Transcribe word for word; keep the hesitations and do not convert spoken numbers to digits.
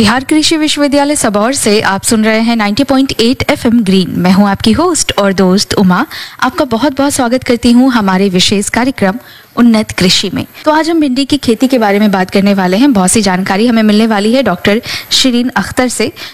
बिहार कृषि विश्वविद्यालय सबौर से आप सुन रहे हैं नब्बे पॉइंट आठ एफएम ग्रीन। मैं हूं आपकी होस्ट और दोस्त उमा। आपका बहुत बहुत स्वागत करती हूं हमारे विशेष कार्यक्रम उन्नत कृषि में। तो आज हम भिंडी की खेती के बारे में बात करने वाले हैं। बहुत सी जानकारी हमें मिलने वाली है डॉक्टर शिरीन अख्तर से,